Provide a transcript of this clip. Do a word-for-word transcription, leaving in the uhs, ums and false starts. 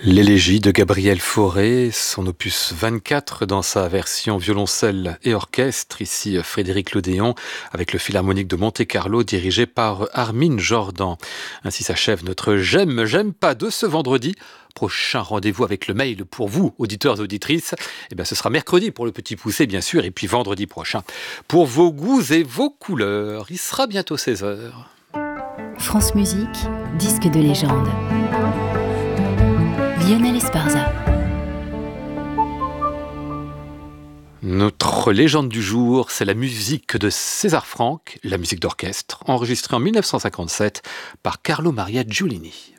L'élégie de Gabriel Fauré, son opus vingt-quatre dans sa version violoncelle et orchestre, ici Frédéric Lodéon avec le Philharmonique de Monte-Carlo dirigé par Armin Jordan. Ainsi s'achève notre J'aime, j'aime pas de ce vendredi. Prochain rendez-vous avec le mail pour vous, auditeurs et auditrices, eh bien, ce sera mercredi pour le Petit Poucet bien sûr, et puis vendredi prochain pour vos goûts et vos couleurs. Il sera bientôt seize heures. France Musique, disque de légende. Lionel Esparza. Notre légende du jour, c'est la musique de César Franck, la musique d'orchestre, enregistrée en mille neuf cent cinquante-sept par Carlo Maria Giulini.